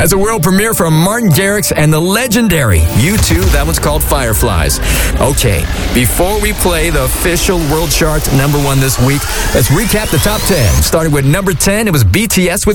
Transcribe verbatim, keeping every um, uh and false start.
That's a world premiere from Martin Garrix and the legendary U two. That one's called Fireflies. Okay, before we play the official world chart number one this week, let's recap the top ten. Starting with number ten, it was B T S with